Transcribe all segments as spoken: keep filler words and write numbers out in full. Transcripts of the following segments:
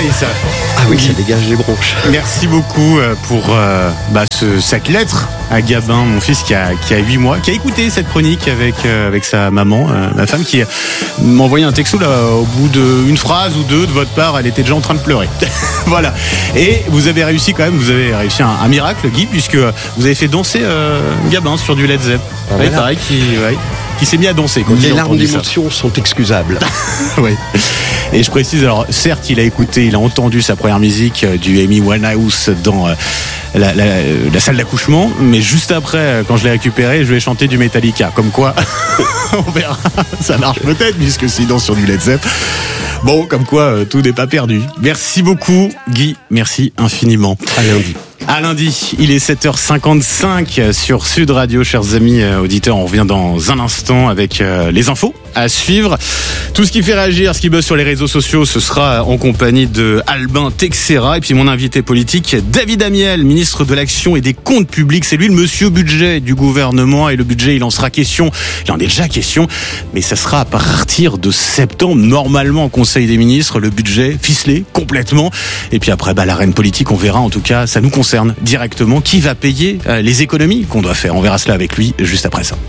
conseil, ça. Ah oui, ça dégage les bronches. Merci beaucoup pour euh, bah, ce, cette lettre à Gabin, mon fils qui a qui a huit mois, qui a écouté cette chronique avec euh, avec sa maman, euh, ma femme, qui m'a envoyé un texto là au bout d'une phrase ou deux de votre part, elle était déjà en train de pleurer. Voilà. Et vous avez réussi quand même, vous avez réussi un, un miracle, Guy, puisque vous avez fait danser euh, Gabin sur du Led Zepp. Ah, ouais, pareil, qui ouais, qui s'est mis à danser. Quand les larmes d'émotion sont excusables. Oui. Et je précise, alors certes, il a écouté, il a entendu sa première musique euh, du Amy Winehouse dans euh, la, la, la salle d'accouchement, mais juste après, quand je l'ai récupéré, je lui ai chanté du Metallica. Comme quoi, on verra, ça marche peut-être, puisque c'est dans sur du Led Zepp. Bon, comme quoi, euh, tout n'est pas perdu. Merci beaucoup, Guy. Merci infiniment. À lundi. À lundi, il est sept heures cinquante-cinq sur Sud Radio, chers amis euh, auditeurs. On revient dans un instant avec euh, les infos à suivre. Tout ce qui fait réagir, ce qui buzz sur les réseaux sociaux, ce sera en compagnie de Albin Texera. Et puis mon invité politique, David Amiel, ministre de l'Action et des Comptes Publics. C'est lui le monsieur budget du gouvernement. Et le budget, il en sera question. Il en est déjà question. Mais ça sera à partir de septembre, normalement, au Conseil des ministres. Le budget ficelé complètement. Et puis après, bah, l'arène politique, on verra. En tout cas, ça nous concerne directement. Qui va payer euh, les économies qu'on doit faire? On verra cela avec lui juste après ça.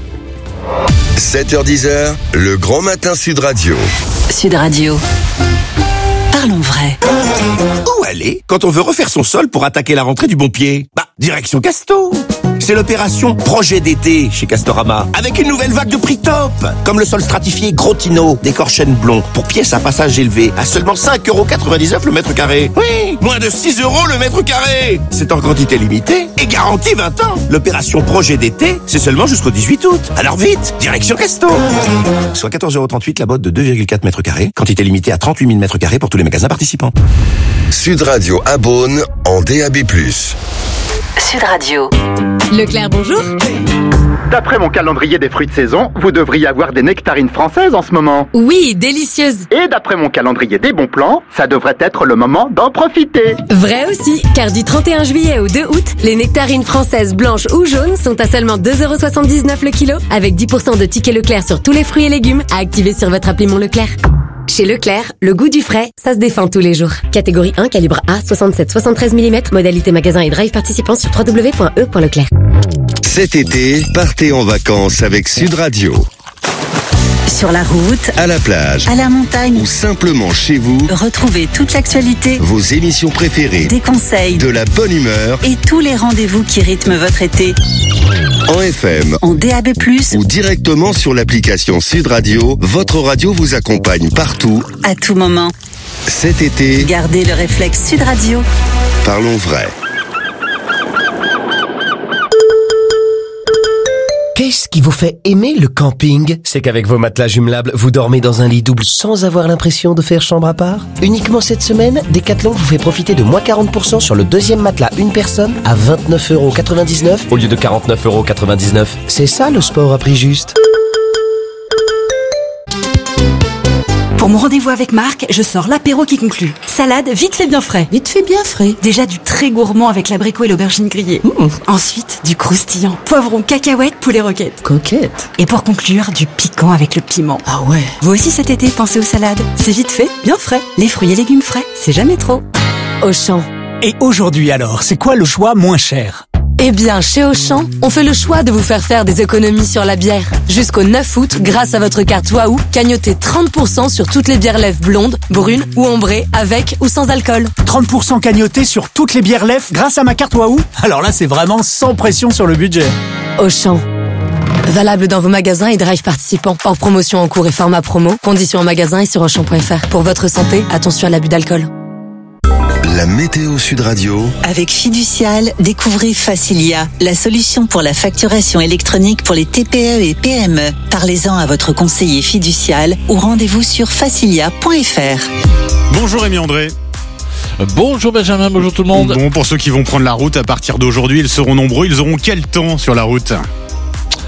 sept heures dix, le grand matin Sud Radio. Sud Radio. Parlons vrai. Où aller quand on veut refaire son sol pour attaquer la rentrée du bon pied? Bah, direction Casto. C'est l'opération Projet d'été chez Castorama, avec une nouvelle vague de prix top, comme le sol stratifié Grotino décor chêne blond, pour pièces à passage élevé, à seulement cinq euros quatre-vingt-dix-neuf le mètre carré. Oui, moins de six euros le mètre carré. C'est en quantité limitée et garantie vingt ans. L'opération Projet d'été, c'est seulement jusqu'au dix-huit août. Alors vite, direction Casto. Soit quatorze euros trente-huit la botte de deux virgule quatre mètres carrés, quantité limitée à trente-huit mille mètres carrés pour tous les magasins participants. Sud Radio à Beaune en D A B plus. Sud Radio. Leclerc, bonjour. D'après mon calendrier des fruits de saison, vous devriez avoir des nectarines françaises en ce moment. Oui, délicieuses. Et d'après mon calendrier des bons plans, ça devrait être le moment d'en profiter. Vrai aussi, car du trente et un juillet au deux août, les nectarines françaises blanches ou jaunes sont à seulement deux euros soixante-dix-neuf le kilo, avec dix pour cent de tickets Leclerc sur tous les fruits et légumes à activer sur votre appli Mon Leclerc. Chez Leclerc, le goût du frais, ça se défend tous les jours. Catégorie un, calibre A, soixante-sept à soixante-treize millimètres, modalité magasin et drive participant sur w w w point e point leclerc. Cet été, partez en vacances avec Sud Radio. Sur la route, à la plage, à la montagne ou simplement chez vous, retrouvez toute l'actualité, vos émissions préférées, des conseils, de la bonne humeur et tous les rendez-vous qui rythment votre été. En F M, en D A B plus, ou directement sur l'application Sud Radio, votre radio vous accompagne partout, à tout moment. Cet été, gardez le réflexe Sud Radio. Parlons vrai. Qu'est-ce qui vous fait aimer le camping? C'est qu'avec vos matelas jumelables, vous dormez dans un lit double sans avoir l'impression de faire chambre à part. Uniquement cette semaine, Decathlon vous fait profiter de moins quarante pour cent sur le deuxième matelas une personne à vingt-neuf euros quatre-vingt-dix-neuf au lieu de quarante-neuf euros quatre-vingt-dix-neuf. C'est ça le sport à prix juste. Pour mon rendez-vous avec Marc, je sors l'apéro qui conclut. Salade, vite fait bien frais. Vite fait bien frais. Déjà du très gourmand avec l'abricot et l'aubergine grillée. Mmh. Ensuite, du croustillant. Poivron, cacahuètes, poulet roquette. Coquette. Et pour conclure, du piquant avec le piment. Ah ouais. Vous aussi cet été, pensez aux salades. C'est vite fait, bien frais. Les fruits et légumes frais, c'est jamais trop. Auchan. Et aujourd'hui alors, c'est quoi le choix moins cher? Eh bien, chez Auchan, on fait le choix de vous faire faire des économies sur la bière. Jusqu'au neuf août, grâce à votre carte Waouh, cagnotez trente pour cent sur toutes les bières lèvres blondes, brunes ou ambrées, avec ou sans alcool. trente pour cent cagnoté sur toutes les bières lèvres grâce à ma carte Waouh? Alors là, c'est vraiment sans pression sur le budget. Auchan. Valable dans vos magasins et drive participants. Hors promotion en cours et format promo. Conditions en magasin et sur auchan point f r. Pour votre santé, attention à l'abus d'alcool. La météo Sud Radio. Avec Fiducial, découvrez Facilia, la solution pour la facturation électronique pour les T P E et P M E. Parlez-en à votre conseiller Fiducial ou rendez-vous sur facilia point f r. Bonjour Rémi André. Bonjour Benjamin, bonjour tout le monde. Bon, pour ceux qui vont prendre la route à partir d'aujourd'hui, ils seront nombreux. Ils auront quel temps sur la route ?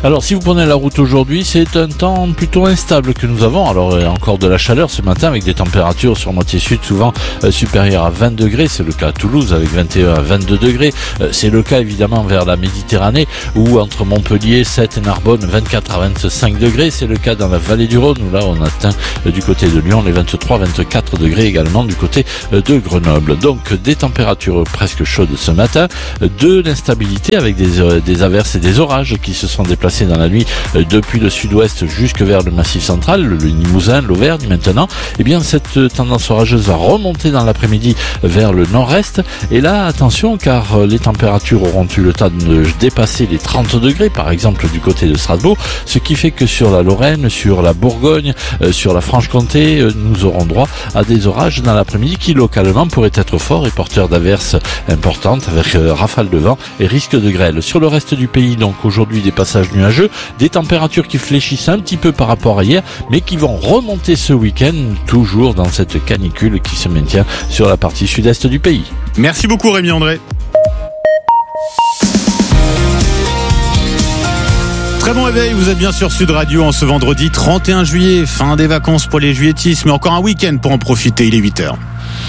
Alors si vous prenez la route aujourd'hui, c'est un temps plutôt instable que nous avons. Alors il y a encore de la chaleur ce matin avec des températures sur moitié sud souvent euh, supérieures à vingt degrés. C'est le cas à Toulouse avec vingt et un à vingt-deux degrés. Euh, c'est le cas évidemment vers la Méditerranée où entre Montpellier, Sète et Narbonne vingt-quatre à vingt-cinq degrés. C'est le cas dans la vallée du Rhône où là on atteint euh, du côté de Lyon les vingt-trois à vingt-quatre degrés également du côté euh, de Grenoble. Donc des températures presque chaudes ce matin, euh, de l'instabilité avec des, euh, des averses et des orages qui se sont déplacés dans la nuit euh, depuis le sud-ouest jusque vers le Massif central, le Limousin, l'Auvergne maintenant. Eh bien cette tendance orageuse va remonter dans l'après-midi vers le nord-est. Et là, attention car euh, les températures auront eu le temps de dépasser les trente degrés, par exemple du côté de Strasbourg, ce qui fait que sur la Lorraine, sur la Bourgogne, euh, sur la Franche-Comté, euh, nous aurons droit à des orages dans l'après-midi qui localement pourraient être forts et porteurs d'averses importantes avec euh, rafales de vent et risque de grêle. Sur le reste du pays, donc aujourd'hui des passages nuageux, des températures qui fléchissent un petit peu par rapport à hier, mais qui vont remonter ce week-end, toujours dans cette canicule qui se maintient sur la partie sud-est du pays. Merci beaucoup Rémi André. Très bon réveil, vous êtes bien sur Sud Radio en ce vendredi trente et un juillet, fin des vacances pour les juilletistes, mais encore un week-end pour en profiter, il est huit heures.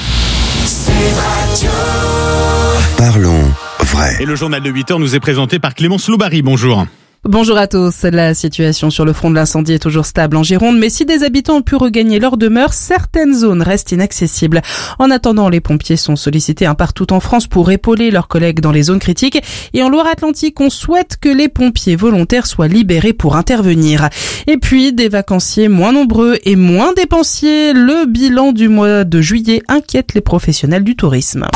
Parlons vrai. Et le journal de huit heures nous est présenté par Clémence Loubary, bonjour. Bonjour à tous. La situation sur le front de l'incendie est toujours stable en Gironde, mais si des habitants ont pu regagner leur demeure, certaines zones restent inaccessibles. En attendant, les pompiers sont sollicités un partout en France pour épauler leurs collègues dans les zones critiques. Et en Loire-Atlantique, on souhaite que les pompiers volontaires soient libérés pour intervenir. Et puis, des vacanciers moins nombreux et moins dépensiers. Le bilan du mois de juillet inquiète les professionnels du tourisme.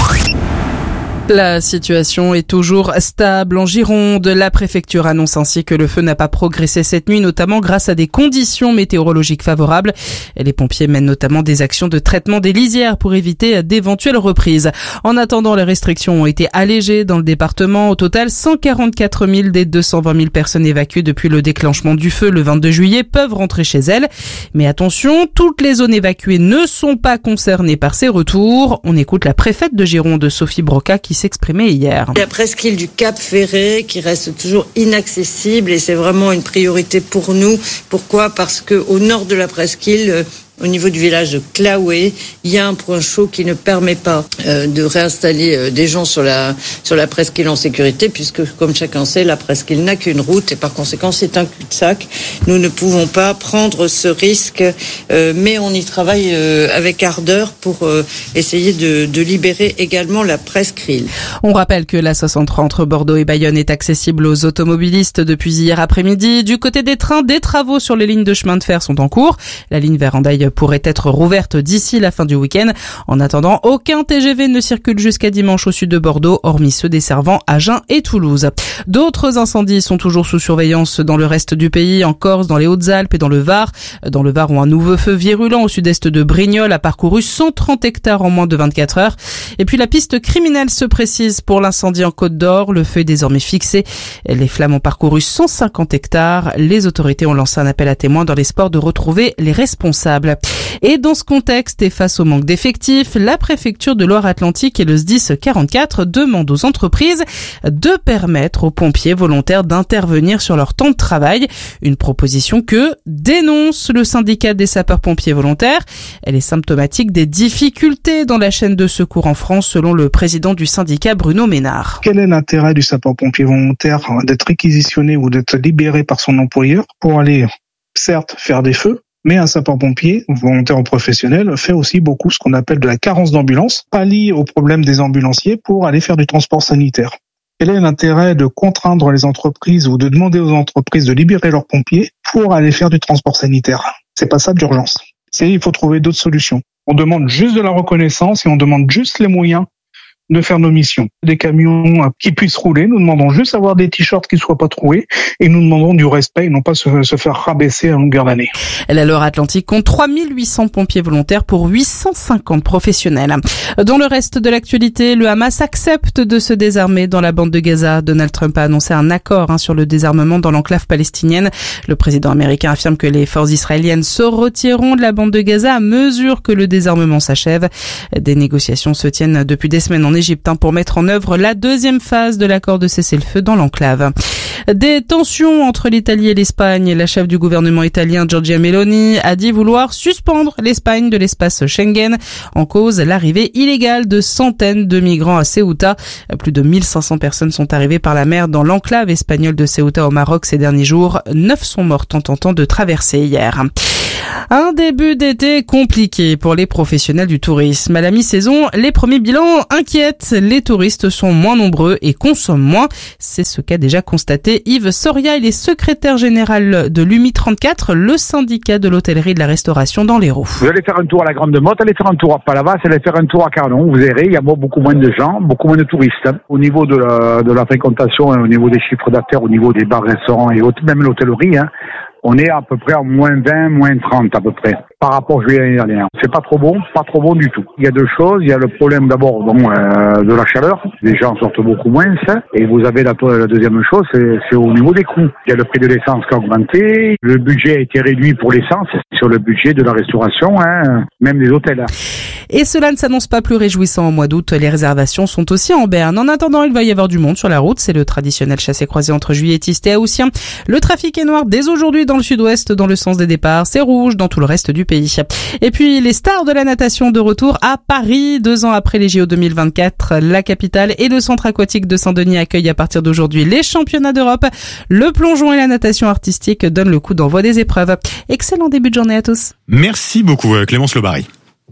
La situation est toujours stable en Gironde. La préfecture annonce ainsi que le feu n'a pas progressé cette nuit, notamment grâce à des conditions météorologiques favorables. Et les pompiers mènent notamment des actions de traitement des lisières pour éviter d'éventuelles reprises. En attendant, les restrictions ont été allégées dans le département. Au total, cent quarante-quatre mille des deux cent vingt mille personnes évacuées depuis le déclenchement du feu le vingt-deux juillet peuvent rentrer chez elles. Mais attention, toutes les zones évacuées ne sont pas concernées par ces retours. On écoute la préfète de Gironde, Sophie Broca, qui s'exprimait hier. La presqu'île du Cap Ferré qui reste toujours inaccessible et c'est vraiment une priorité pour nous. Pourquoi ? Parce que au nord de la presqu'île, au niveau du village de Claoué, il y a un point chaud qui ne permet pas euh, de réinstaller euh, des gens sur la sur la presqu'île en sécurité, puisque, comme chacun sait, la presqu'île n'a qu'une route et par conséquent, c'est un cul-de-sac. Nous ne pouvons pas prendre ce risque, euh, mais on y travaille euh, avec ardeur pour euh, essayer de, de libérer également la presqu'île. On rappelle que la soixante-trois entre Bordeaux et Bayonne est accessible aux automobilistes depuis hier après-midi. Du côté des trains, des travaux sur les lignes de chemin de fer sont en cours. La ligne vers Hendaye pourrait être rouverte d'ici la fin du week-end. En attendant, aucun T G V ne circule jusqu'à dimanche au sud de Bordeaux, hormis ceux desservant Agen et Toulouse. D'autres incendies sont toujours sous surveillance dans le reste du pays, en Corse, dans les Hautes-Alpes et dans le Var. Dans le Var, où un nouveau feu virulent au sud-est de Brignoles a parcouru cent trente hectares en moins de vingt-quatre heures. Et puis la piste criminelle se précise pour l'incendie en Côte d'Or. Le feu est désormais fixé. Les flammes ont parcouru cent cinquante hectares. Les autorités ont lancé un appel à témoins dans l'espoir de retrouver les responsables. Et dans ce contexte et face au manque d'effectifs, la préfecture de Loire-Atlantique et le S D I S quarante-quatre demandent aux entreprises de permettre aux pompiers volontaires d'intervenir sur leur temps de travail. Une proposition que dénonce le syndicat des sapeurs-pompiers volontaires. Elle est symptomatique des difficultés dans la chaîne de secours en France, selon le président du syndicat Bruno Ménard. Quel est l'intérêt du sapeur-pompier volontaire d'être réquisitionné ou d'être libéré par son employeur pour aller, certes, faire des feux, mais un sapeur-pompier, volontaire ou professionnel, fait aussi beaucoup ce qu'on appelle de la carence d'ambulance, pallie au problème des ambulanciers pour aller faire du transport sanitaire. Quel est l'intérêt de contraindre les entreprises ou de demander aux entreprises de libérer leurs pompiers pour aller faire du transport sanitaire ? C'est pas ça d'urgence. C'est, il faut trouver d'autres solutions. On demande juste de la reconnaissance et on demande juste les moyens de faire nos missions. Des camions qui puissent rouler, nous demandons juste avoir des t-shirts qui ne soient pas troués et nous demandons du respect et non pas se, se faire rabaisser à longueur d'année. La Loire-Atlantique compte trois mille huit cents pompiers volontaires pour huit cent cinquante professionnels. Dans le reste de l'actualité, le Hamas accepte de se désarmer dans la bande de Gaza. Donald Trump a annoncé un accord hein, sur le désarmement dans l'enclave palestinienne. Le président américain affirme que les forces israéliennes se retireront de la bande de Gaza à mesure que le désarmement s'achève. Des négociations se tiennent depuis des semaines en Égypte hein, pour mettre en œuvre la deuxième phase de l'accord de cessez-le-feu dans l'enclave. Des tensions entre l'Italie et l'Espagne. La chef du gouvernement italien, Giorgia Meloni, a dit vouloir suspendre l'Espagne de l'espace Schengen. En cause, l'arrivée illégale de centaines de migrants à Ceuta. Plus de mille cinq cents personnes sont arrivées par la mer dans l'enclave espagnole de Ceuta au Maroc ces derniers jours. Neuf sont mortes en tentant de traverser hier. Un début d'été compliqué pour les professionnels du tourisme. À la mi-saison, les premiers bilans inquiètent. Les touristes sont moins nombreux et consomment moins. C'est ce qu'a déjà constaté Yves Soria. Il est secrétaire général de l'U M I trente-quatre, le syndicat de l'hôtellerie et de la restauration dans l'Hérault. Vous allez faire un tour à la Grande Motte, allez faire un tour à Palavas, allez faire un tour à Carnon. Vous verrez, il y a beaucoup moins de gens, beaucoup moins de touristes. Au niveau de la, de la fréquentation, au niveau des chiffres d'affaires, au niveau des bars, restaurants et même l'hôtellerie, hein, on est à peu près à moins vingt, moins trente à peu près, par rapport à juillet l'année dernière. C'est pas trop bon, pas trop bon du tout. Il y a deux choses, il y a le problème d'abord bon, euh, de la chaleur, les gens sortent beaucoup moins, et vous avez la, la deuxième chose, c'est, c'est au niveau des coûts. Il y a le prix de l'essence qui a augmenté, le budget a été réduit pour l'essence, sur le budget de la restauration, hein, même des hôtels. Et cela ne s'annonce pas plus réjouissant au mois d'août. Les réservations sont aussi en berne. En attendant, il va y avoir du monde sur la route. C'est le traditionnel chassé-croisé entre juilletistes et haussiens. Le trafic est noir dès aujourd'hui dans le sud-ouest, dans le sens des départs. C'est rouge dans tout le reste du pays. Et puis, les stars de la natation de retour à Paris. Deux ans après les J O deux mille vingt-quatre, la capitale et le centre aquatique de Saint-Denis accueillent à partir d'aujourd'hui les championnats d'Europe. Le plongeon et la natation artistique donnent le coup d'envoi des épreuves. Excellent début de journée à tous. Merci beaucoup, Clémence Lobary.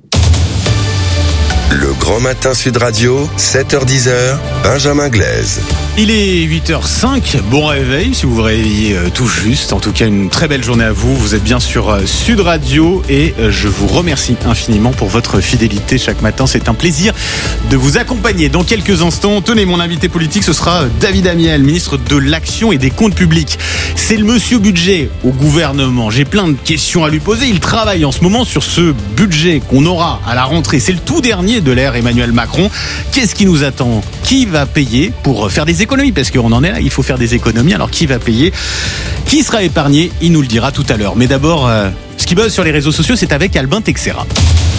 Le Grand Matin Sud Radio, sept heures dix, Benjamin Glaise. Il est huit heures cinq, bon réveil si vous vous réveillez euh, tout juste. En tout cas, une très belle journée à vous. Vous êtes bien sur euh, Sud Radio et euh, je vous remercie infiniment pour votre fidélité chaque matin. C'est un plaisir de vous accompagner. Dans quelques instants, tenez, mon invité politique, ce sera David Amiel, ministre de l'Action et des Comptes Publics. C'est le monsieur budget au gouvernement. J'ai plein de questions à lui poser. Il travaille en ce moment sur ce budget qu'on aura à la rentrée. C'est le tout dernier de l'ère Emmanuel Macron. Qu'est-ce qui nous attend? Qui va payer pour faire des économies? Parce qu'on en est là, il faut faire des économies. Alors qui va payer? Qui sera épargné? Il nous le dira tout à l'heure. Mais d'abord, euh, ce qui buzz sur les réseaux sociaux, c'est avec Albin Texera.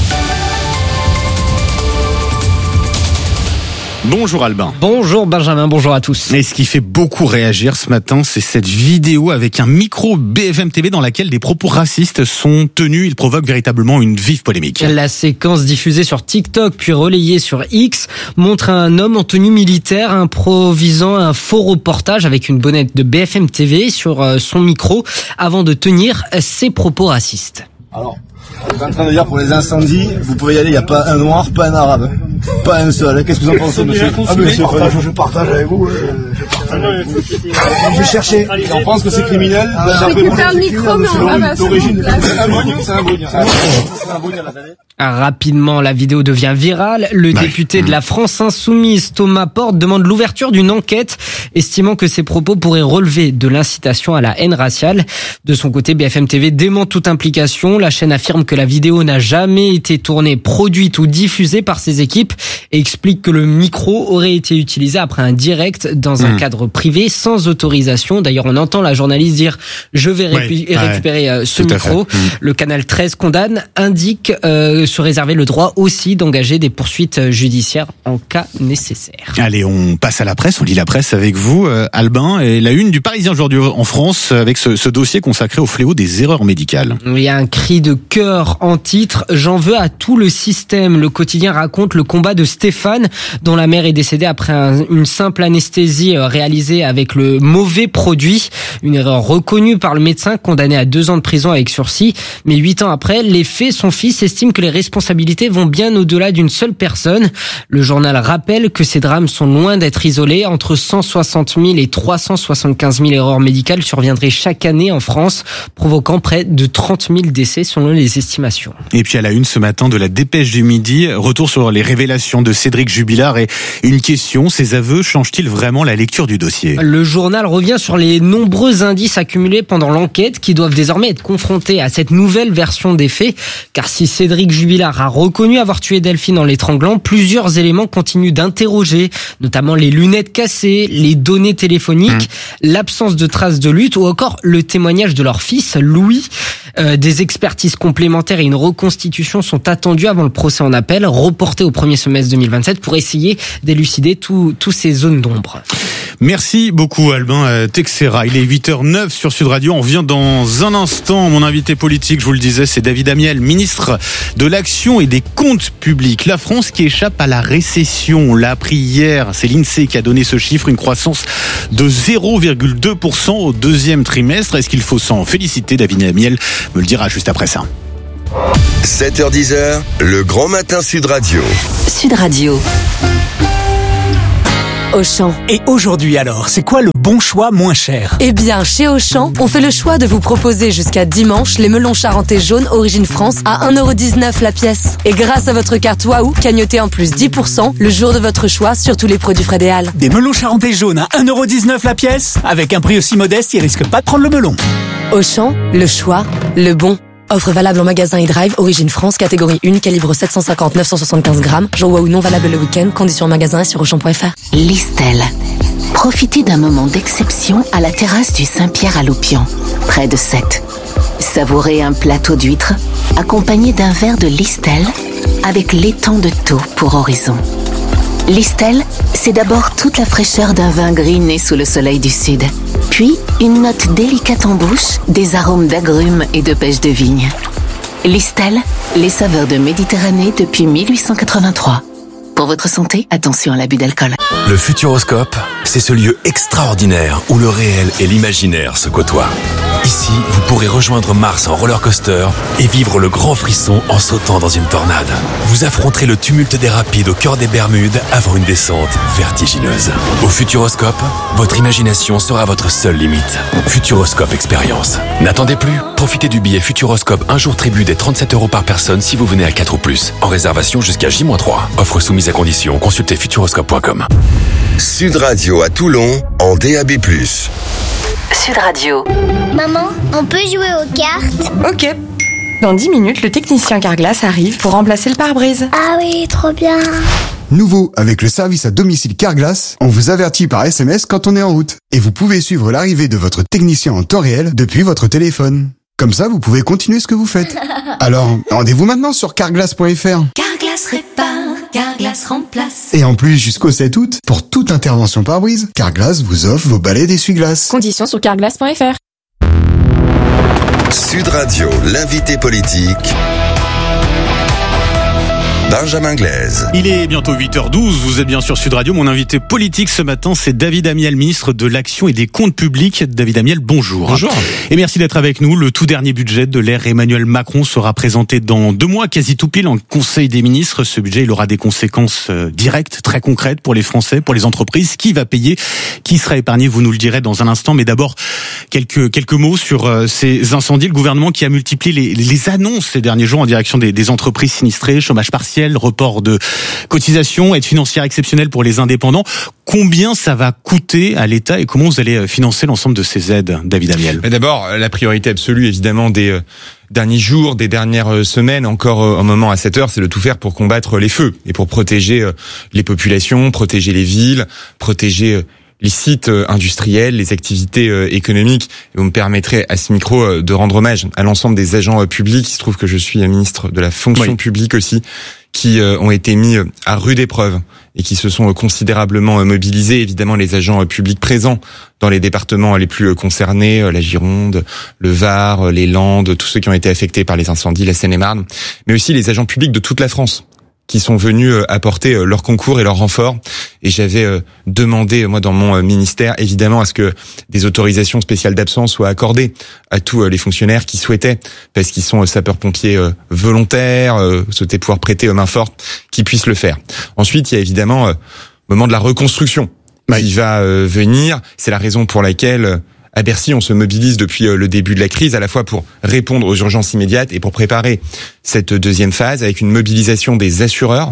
Bonjour Albin. Bonjour Benjamin, bonjour à tous. Et ce qui fait beaucoup réagir ce matin, c'est cette vidéo avec un micro B F M T V dans laquelle des propos racistes sont tenus. Ils provoquent véritablement une vive polémique. La séquence diffusée sur TikTok puis relayée sur X montre un homme en tenue militaire improvisant un faux reportage avec une bonnette de B F M T V sur son micro avant de tenir ses propos racistes. Alors, je suis en train de dire pour les incendies, vous pouvez y aller, il n'y a pas un noir, pas un arabe, pas un seul. Qu'est-ce que vous en pensez, monsieur? Ah, monsieur, je partage, je partage avec vous. Je partage avec vous. Je vais chercher. On pense que c'est criminel. Je récupère le micro, mais on va passer d'origine. C'est un brugnon, c'est un brugnon. C'est un brugnon à la télé. Rapidement, la vidéo devient virale. Le ouais. député de la France Insoumise, Thomas Porte, demande l'ouverture d'une enquête, estimant que ses propos pourraient relever de l'incitation à la haine raciale. De son côté, B F M T V dément toute implication. La chaîne affirme que la vidéo n'a jamais été tournée, produite ou diffusée par ses équipes et explique que le micro aurait été utilisé après un direct dans un mmh. cadre privé sans autorisation. D'ailleurs, on entend la journaliste dire « je vais récu- ouais. récupérer ouais. ce Tout micro ». Mmh. Le canal treize condamne, indique euh, se réserver le droit aussi d'engager des poursuites judiciaires en cas nécessaire. Allez, on passe à la presse, on lit la presse avec vous, euh, Albin, et la une du Parisien aujourd'hui en France avec ce, ce dossier consacré au fléau des erreurs médicales. Il y a un cri de cœur en titre, j'en veux à tout le système. Le quotidien raconte le combat de Stéphane, dont la mère est décédée après un, une simple anesthésie réalisée avec le mauvais produit. Une erreur reconnue par le médecin, condamné à deux ans de prison avec sursis. Mais huit ans après, les faits, son fils estime que les responsabilités vont bien au-delà d'une seule personne. Le journal rappelle que ces drames sont loin d'être isolés. Entre cent soixante mille et trois cent soixante-quinze mille erreurs médicales surviendraient chaque année en France, provoquant près de trente mille décès selon les estimations. Et puis à la une ce matin de la Dépêche du Midi, retour sur les révélations de Cédric Jubilard et une question, ces aveux changent-ils vraiment la lecture du dossier? Le journal revient sur les nombreux indices accumulés pendant l'enquête qui doivent désormais être confrontés à cette nouvelle version des faits, car si Cédric Jubilard Jubilard a reconnu avoir tué Delphine en l'étranglant. Plusieurs éléments continuent d'interroger, notamment les lunettes cassées, les données téléphoniques, mmh. l'absence de traces de lutte ou encore le témoignage de leur fils, Louis. Euh, des expertises complémentaires et une reconstitution sont attendues avant le procès en appel, reporté au premier semestre deux mille vingt-sept pour essayer d'élucider tous tous ces zones d'ombre. Merci beaucoup Albin Texera. Il est huit heures neuf sur Sud Radio. On vient dans un instant. Mon invité politique, je vous le disais, c'est David Amiel, ministre de l'Action et des Comptes Publics. La France qui échappe à la récession. On l'a appris hier. C'est l'INSEE qui a donné ce chiffre. Une croissance de zéro virgule deux pour cent au deuxième trimestre. Est-ce qu'il faut s'en féliciter? David Amiel me le dira juste après ça. sept heures dix, le grand matin Sud Radio. Sud Radio. Auchan. Et aujourd'hui alors, c'est quoi le bon choix moins cher? Eh bien, chez Auchan, on fait le choix de vous proposer jusqu'à dimanche les melons charentais jaunes Origine France à un euro dix-neuf la pièce. Et grâce à votre carte Waouh, cagnotez en plus dix pour cent le jour de votre choix sur tous les produits Frédéal. Des melons charentais jaunes à un euro dix-neuf la pièce? Avec un prix aussi modeste, ils risquent pas de prendre le melon. Auchan, le choix, le bon. Offre valable en magasin et drive, Origine France, catégorie un, calibre sept cent cinquante à neuf cent soixante-quinze grammes. Jour Waouh non valable le week-end, conditions en magasin et sur auchan point f r. Listel. Profitez d'un moment d'exception à la terrasse du Saint-Pierre à Loupian, près de Sète. Savourez un plateau d'huîtres, accompagné d'un verre de Listel, avec l'étang de Thau pour horizon. Listel, c'est d'abord toute la fraîcheur d'un vin gris né sous le soleil du sud. Puis, une note délicate en bouche, des arômes d'agrumes et de pêche de vigne. Listel, les saveurs de Méditerranée depuis mille huit cent quatre-vingt-trois. Pour votre santé, attention à l'abus d'alcool. Le Futuroscope, c'est ce lieu extraordinaire où le réel et l'imaginaire se côtoient. Ici, vous pourrez rejoindre Mars en roller coaster et vivre le grand frisson en sautant dans une tornade. Vous affronterez le tumulte des rapides au cœur des Bermudes avant une descente vertigineuse. Au Futuroscope, votre imagination sera votre seule limite. Futuroscope Expérience. N'attendez plus, profitez du billet Futuroscope un jour tribu des trente-sept euros par personne si vous venez à quatre ou plus. En réservation jusqu'à J moins trois. Offre soumise à condition, consultez futuroscope point com. Sud Radio à Toulon en D A B plus. Sud Radio. Maman, on peut jouer aux cartes? Ok. Dans dix minutes, le technicien Carglass arrive pour remplacer le pare-brise. Ah oui, trop bien. Nouveau, avec le service à domicile Carglass, on vous avertit par S M S quand on est en route. Et vous pouvez suivre l'arrivée de votre technicien en temps réel depuis votre téléphone. Comme ça, vous pouvez continuer ce que vous faites. Alors, rendez-vous maintenant sur carglass point f r. Carglass répare, Carglass remplace. Et en plus, jusqu'au sept août, pour toute intervention pare-brise, Carglass vous offre vos balais d'essuie-glace. Conditions sur carglass point f r. Sud Radio, l'invité politique. Benjamin Glaise. Il est bientôt huit heures douze, vous êtes bien sur Sud Radio. Mon invité politique ce matin, c'est David Amiel, ministre de l'Action et des Comptes Publics. David Amiel, bonjour. Bonjour. Et merci d'être avec nous. Le tout dernier budget de l'ère Emmanuel Macron sera présenté dans deux mois, quasi tout pile, en Conseil des ministres. Ce budget, il aura des conséquences directes, très concrètes pour les Français, pour les entreprises. Qui va payer? Qui sera épargné? Vous nous le direz dans un instant. Mais d'abord, quelques quelques mots sur ces incendies. Le gouvernement qui a multiplié les, les annonces ces derniers jours en direction des, des entreprises sinistrées, chômage partiel, report de cotisation, aide financière exceptionnelle pour les indépendants. Combien ça va coûter à l'État et comment vous allez financer l'ensemble de ces aides, David Amiel? Mais d'abord, la priorité absolue, évidemment, des euh, derniers jours, des dernières semaines, encore euh, un moment à cette heure, c'est de tout faire pour combattre les feux et pour protéger euh, les populations, protéger les villes, protéger euh, les sites industriels, les activités économiques. Et vous me permettrez à ce micro de rendre hommage à l'ensemble des agents publics. Il se trouve que je suis ministre de la fonction oui. publique aussi, qui ont été mis à rude épreuve et qui se sont considérablement mobilisés. Évidemment, les agents publics présents dans les départements les plus concernés, la Gironde, le Var, les Landes, tous ceux qui ont été affectés par les incendies, la Seine-et-Marne, mais aussi les agents publics de toute la France, qui sont venus apporter leur concours et leur renfort. Et j'avais demandé, moi, dans mon ministère, évidemment, à ce que des autorisations spéciales d'absence soient accordées à tous les fonctionnaires qui souhaitaient, parce qu'ils sont sapeurs-pompiers volontaires, souhaitaient pouvoir prêter main forte, qui puissent le faire. Ensuite, il y a évidemment le moment de la reconstruction oui. qui va venir. C'est la raison pour laquelle à Bercy, on se mobilise depuis le début de la crise, à la fois pour répondre aux urgences immédiates et pour préparer cette deuxième phase avec une mobilisation des assureurs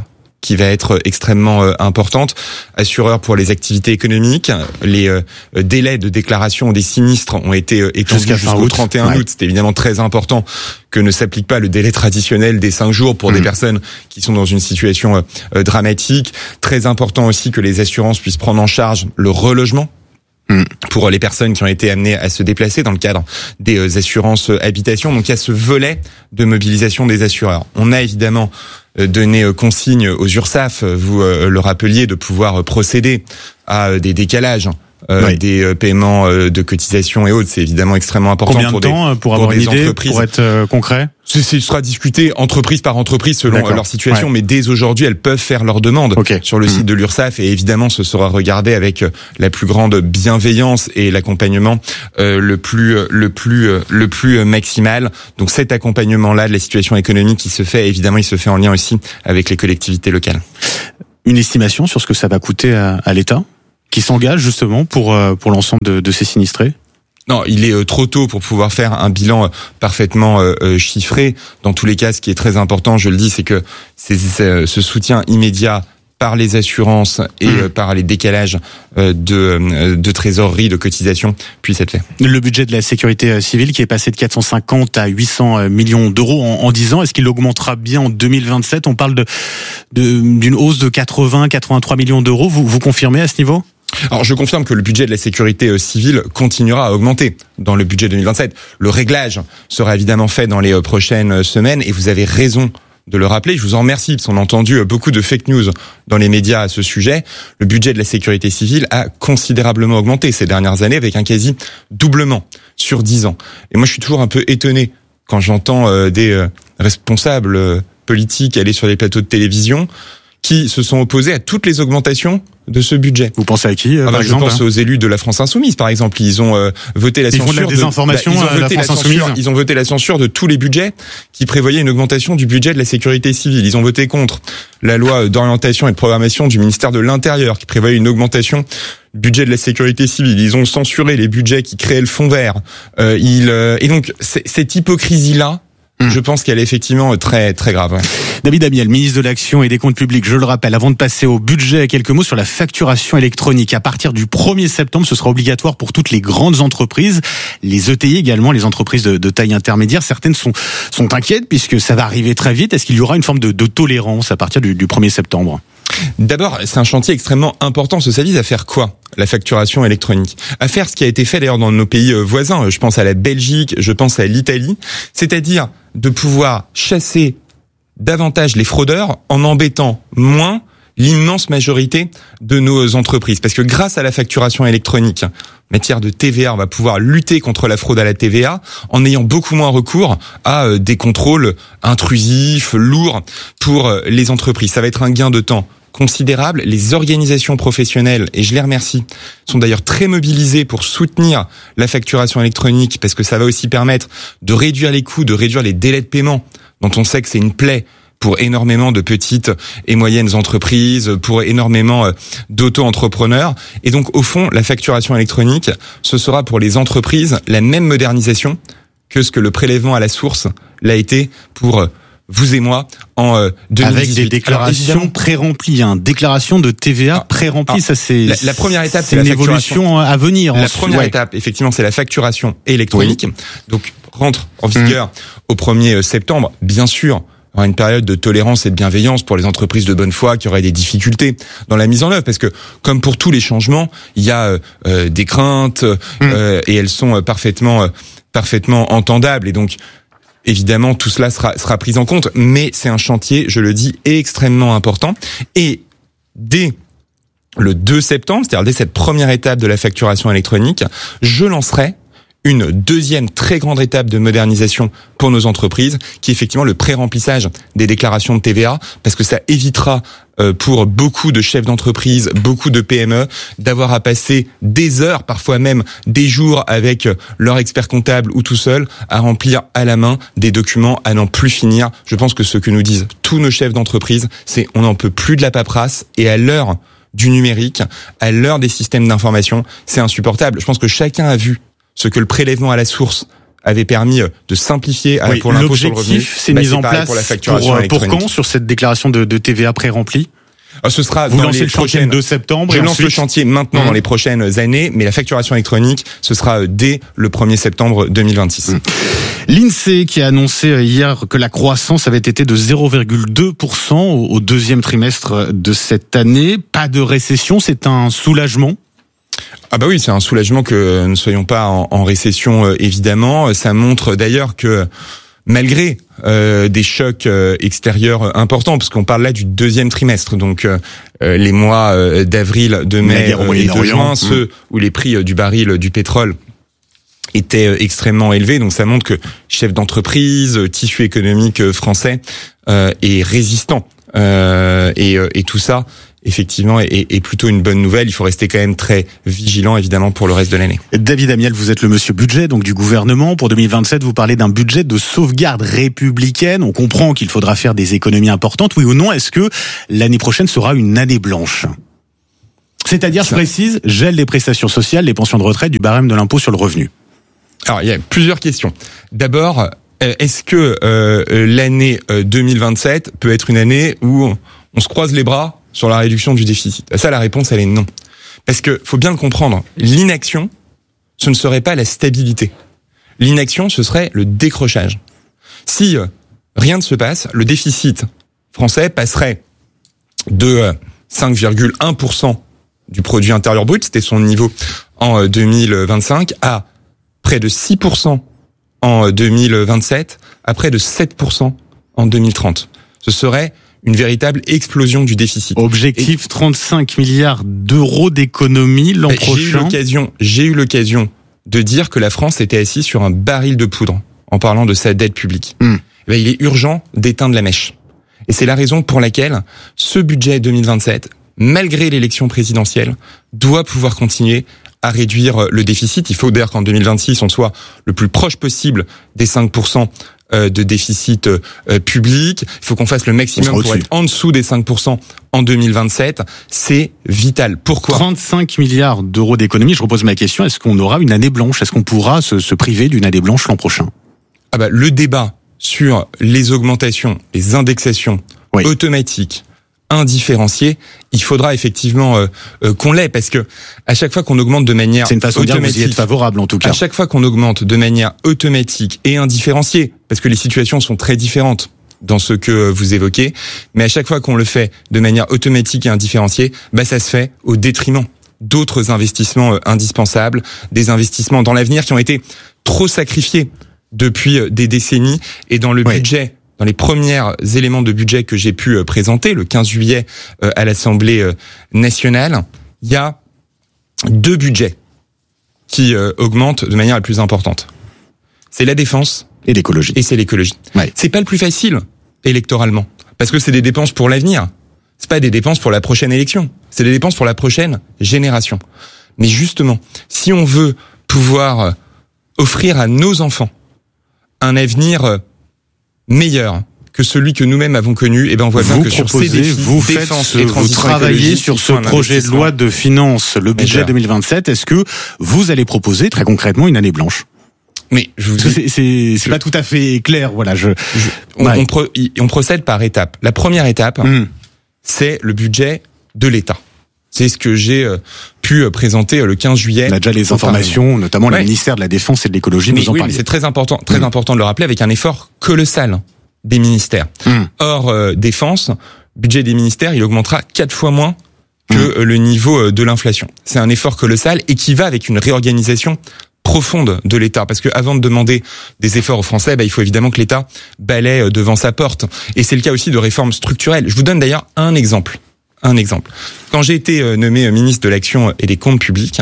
qui va être extrêmement euh, importante. Assureurs pour les activités économiques, les euh, délais de déclaration des sinistres ont été euh, étendus jusqu'au trente et un août. C'est évidemment très important que ne s'applique pas le délai traditionnel des cinq jours pour mmh. des personnes qui sont dans une situation euh, dramatique. Très important aussi que les assurances puissent prendre en charge le relogement mmh. pour les personnes qui ont été amenées à se déplacer dans le cadre des euh, assurances euh, habitation. Donc il y a ce volet de mobilisation des assureurs. On a évidemment euh, donné euh, consigne aux URSSAF, vous euh, le rappeliez, de pouvoir euh, procéder à euh, des décalages. Euh, oui. des euh, paiements euh, de cotisations et autres, c'est évidemment extrêmement important. Combien pour de temps des, pour avoir pour une des idée, entreprises. Pour être euh, concret? Ce sera discuté entreprise par entreprise selon D'accord. leur situation, ouais. mais dès aujourd'hui, elles peuvent faire leur demande okay. sur le mmh. site de l'URSSAF et évidemment, ce sera regardé avec la plus grande bienveillance et l'accompagnement euh, le plus le plus le plus maximal. Donc cet accompagnement-là de la situation économique qui se fait, évidemment, il se fait en lien aussi avec les collectivités locales. Une estimation sur ce que ça va coûter à, à l'État, qui s'engage justement pour pour l'ensemble de, de ces sinistrés? Non, il est euh, trop tôt pour pouvoir faire un bilan euh, parfaitement euh, chiffré. Dans tous les cas, ce qui est très important, je le dis, c'est que c'est, c'est, ce soutien immédiat par les assurances et mmh. euh, par les décalages euh, de, euh, de trésorerie, de cotisation, puisse être fait. Le budget de la sécurité civile qui est passé de quatre cent cinquante à huit cents millions d'euros en, en dix ans, est-ce qu'il augmentera bien en deux mille vingt-sept? On parle de, de d'une hausse de quatre-vingts à quatre-vingt-trois millions d'euros. Vous, vous confirmez à ce niveau? Alors je confirme que le budget de la sécurité civile continuera à augmenter dans le budget deux mille vingt-sept. Le réglage sera évidemment fait dans les prochaines semaines et vous avez raison de le rappeler. Je vous en remercie parce qu'on a entendu beaucoup de fake news dans les médias à ce sujet. Le budget de la sécurité civile a considérablement augmenté ces dernières années avec un quasi doublement sur dix ans. Et moi je suis toujours un peu étonné quand j'entends des responsables politiques aller sur les plateaux de télévision qui se sont opposés à toutes les augmentations de ce budget. Vous pensez à qui, euh, ah bah, par Je exemple, pense hein aux élus de la France Insoumise, par exemple. Ils ont euh, voté la ils censure. Ils font de la désinformation de, bah, ils ont à voté la France la censure, Insoumise. Ils ont voté la censure de tous les budgets qui prévoyaient une augmentation du budget de la sécurité civile. Ils ont voté contre la loi d'orientation et de programmation du ministère de l'Intérieur qui prévoyait une augmentation du budget de la sécurité civile. Ils ont censuré les budgets qui créaient le fonds vert. Euh, ils, euh, et donc, cette hypocrisie-là, Mmh. je pense qu'elle est effectivement très très grave. Ouais. David Amiel, ministre de l'Action et des Comptes Publics, je le rappelle, avant de passer au budget, quelques mots sur la facturation électronique. À partir du premier septembre, ce sera obligatoire pour toutes les grandes entreprises, les E T I également, les entreprises de, de taille intermédiaire. Certaines sont sont inquiètes puisque ça va arriver très vite. Est-ce qu'il y aura une forme de, de tolérance à partir du, du premier septembre? D'abord, c'est un chantier extrêmement important. Ça vise à faire quoi? La facturation électronique. À faire ce qui a été fait d'ailleurs dans nos pays voisins. Je pense à la Belgique, je pense à l'Italie. C'est-à-dire de pouvoir chasser davantage les fraudeurs en embêtant moins l'immense majorité de nos entreprises. Parce que grâce à la facturation électronique, en matière de T V A, on va pouvoir lutter contre la fraude à la T V A en ayant beaucoup moins recours à des contrôles intrusifs, lourds pour les entreprises. Ça va être un gain de temps considérable. Les organisations professionnelles, et je les remercie, sont d'ailleurs très mobilisées pour soutenir la facturation électronique parce que ça va aussi permettre de réduire les coûts, de réduire les délais de paiement dont on sait que c'est une plaie pour énormément de petites et moyennes entreprises, pour énormément d'auto-entrepreneurs. Et donc, au fond, la facturation électronique, ce sera pour les entreprises la même modernisation que ce que le prélèvement à la source l'a été pour vous et moi en euh, deux mille dix-huit. Avec des déclarations pré-remplies, hein. Déclaration de T V A pré-remplie, ça c'est... La, la première étape, c'est, c'est la une facturation. évolution à venir. La ensuite, première ouais. étape, effectivement, c'est la facturation électronique. Oui. Donc, rentre en vigueur mmh. au premier septembre. Bien sûr, il y aura une période de tolérance et de bienveillance pour les entreprises de bonne foi qui auraient des difficultés dans la mise en œuvre, parce que, comme pour tous les changements, il y a euh, des craintes mmh. euh, et elles sont parfaitement, euh, parfaitement entendables. Et donc, évidemment, tout cela sera, sera pris en compte, mais c'est un chantier, je le dis, extrêmement important. Et dès le deux septembre, c'est-à-dire dès cette première étape de la facturation électronique, je lancerai une deuxième très grande étape de modernisation pour nos entreprises, qui est effectivement le pré-remplissage des déclarations de T V A, parce que ça évitera euh, pour beaucoup de chefs d'entreprise, beaucoup de P M E, d'avoir à passer des heures, parfois même des jours avec leur expert comptable ou tout seul, à remplir à la main des documents à n'en plus finir. Je pense que ce que nous disent tous nos chefs d'entreprise, c'est on n'en peut plus de la paperasse, et à l'heure du numérique, à l'heure des systèmes d'information, c'est insupportable. Je pense que chacun a vu ce que le prélèvement à la source avait permis de simplifier oui, pour l'impôt sur le revenu. L'objectif, c'est bah, mise en place pour, la facturation pour, pour quand sur cette déclaration de, de T V A pré-remplie? Alors, ce sera Vous dans lancez les le chantier prochaines... le deux septembre. Je et lance ensuite... le chantier maintenant mmh. dans les prochaines années, mais la facturation électronique, ce sera dès le premier septembre deux mille vingt-six. Mmh. L'INSEE qui a annoncé hier que la croissance avait été de zéro virgule deux pour cent au deuxième trimestre de cette année. Pas de récession, c'est un soulagement? Ah bah oui, c'est un soulagement que nous ne soyons pas en, en récession, euh, évidemment. Ça montre d'ailleurs que malgré euh, des chocs euh, extérieurs importants, parce qu'on parle là du deuxième trimestre, donc euh, les mois euh, d'avril, de mai euh, et de juin, mmh. ceux où les prix euh, du baril du pétrole étaient euh, extrêmement élevés. Donc ça montre que chef d'entreprise, tissu économique euh, français euh, est résistant. Euh, et, et tout ça, effectivement, est, est plutôt une bonne nouvelle. Il faut rester quand même très vigilant, évidemment, pour le reste de l'année. David Amiel, vous êtes le monsieur budget donc du gouvernement. Pour deux mille vingt-sept, vous parlez d'un budget de sauvegarde républicaine. On comprend qu'il faudra faire des économies importantes. Oui ou non, est-ce que l'année prochaine sera une année blanche? C'est-à-dire, je précise, gel des prestations sociales, des pensions de retraite, du barème de l'impôt sur le revenu. Alors, il y a plusieurs questions. D'abord, est-ce que euh, l'année deux mille vingt-sept peut être une année où on se croise les bras sur la réduction du déficit? Ça, la réponse, elle est non. Parce que, faut bien le comprendre, l'inaction, ce ne serait pas la stabilité. L'inaction, ce serait le décrochage. Si euh, rien ne se passe, le déficit français passerait de euh, cinq virgule un pour cent du produit intérieur brut, c'était son niveau en euh, deux mille vingt-cinq, à près de six pour cent en deux mille vingt-sept, à près de sept pour cent en deux mille trente. Ce serait une véritable explosion du déficit. Objectif Et... trente-cinq milliards d'euros d'économie l'an j'ai prochain. Eu l'occasion, j'ai eu l'occasion de dire que la France était assise sur un baril de poudre en parlant de sa dette publique. Mm. Ben, il est urgent d'éteindre la mèche. Et c'est la raison pour laquelle ce budget deux mille vingt-sept, malgré l'élection présidentielle, doit pouvoir continuer à réduire le déficit. Il faut d'ailleurs qu'en deux mille vingt-six, on soit le plus proche possible des cinq pour cent de déficit public. Il faut qu'on fasse le maximum pour être en dessous des cinq pour cent en deux mille vingt-sept. C'est vital. Pourquoi? trente-cinq milliards d'euros d'économie. Je repose ma question. Est-ce qu'on aura une année blanche? Est-ce qu'on pourra se, se priver d'une année blanche l'an prochain? Ah bah, le débat sur les augmentations, les indexations oui. automatiques, indifférencié, il faudra effectivement euh, euh, qu'on l'ait, parce que à chaque fois qu'on augmente de manière c'est une façon automatique, de dire que vous y êtes favorable en tout cas. À chaque fois qu'on augmente de manière automatique et indifférenciée, parce que les situations sont très différentes dans ce que vous évoquez, mais à chaque fois qu'on le fait de manière automatique et indifférenciée, bah ça se fait au détriment d'autres investissements euh, indispensables, des investissements dans l'avenir qui ont été trop sacrifiés depuis euh, des décennies, et dans le oui. budget. Dans les premiers éléments de budget que j'ai pu présenter le quinze juillet à l'Assemblée nationale, il y a deux budgets qui augmentent de manière la plus importante. C'est la défense et l'écologie. Et c'est l'écologie. Ouais. C'est pas le plus facile électoralement, parce que c'est des dépenses pour l'avenir. C'est pas des dépenses pour la prochaine élection. C'est des dépenses pour la prochaine génération. Mais justement, si on veut pouvoir offrir à nos enfants un avenir meilleur que celui que nous-mêmes avons connu, et ben on voit bien vous que sur proposez, ces défis, vous défense faites, et vous travaillez sur ce projet de loi de finances, le budget deux mille vingt-sept. Est-ce que vous allez proposer très concrètement une année blanche? Mais je vous dis, c'est, c'est, c'est pas tout à fait clair. Voilà, je. je on, ouais. on, pro, on procède par étapes. La première étape, mmh. c'est le budget de l'État. C'est ce que j'ai euh, pu euh, présenter euh, le quinze juillet. On a déjà les informations, notamment ouais. le ministère de la Défense et de l'Écologie. Mais nous en oui, mais c'est très important, très mmh. important de le rappeler, avec un effort colossal des ministères. Mmh. Or, euh, défense, budget des ministères, il augmentera quatre fois moins que mmh. euh, le niveau euh, de l'inflation. C'est un effort colossal et qui va avec une réorganisation profonde de l'État, parce que avant de demander des efforts aux Français, bah, il faut évidemment que l'État balaie devant sa porte. Et c'est le cas aussi de réformes structurelles. Je vous donne d'ailleurs un exemple. Un exemple. Quand j'ai été nommé ministre de l'Action et des Comptes Publics, je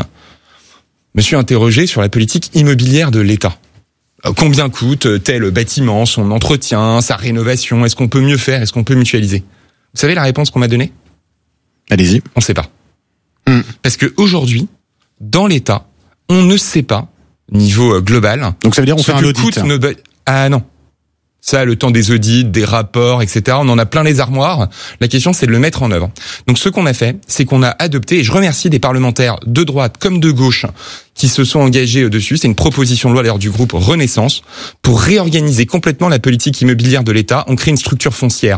me suis interrogé sur la politique immobilière de l'État. Combien coûte tel bâtiment, son entretien, sa rénovation? Est-ce qu'on peut mieux faire? Est-ce qu'on peut mutualiser? Vous savez la réponse qu'on m'a donnée? Allez-y. On ne sait pas. Mmh. Parce que aujourd'hui, dans l'État, on ne sait pas, niveau global. Donc ça veut dire on fait un audit. Nos... Ah non. Ça, le temps des audits, des rapports, et cetera. On en a plein les armoires. La question, c'est de le mettre en œuvre. Donc, ce qu'on a fait, c'est qu'on a adopté, et je remercie des parlementaires de droite comme de gauche qui se sont engagés dessus. C'est une proposition de loi d'ailleurs du groupe Renaissance pour réorganiser complètement la politique immobilière de l'État. On crée une structure foncière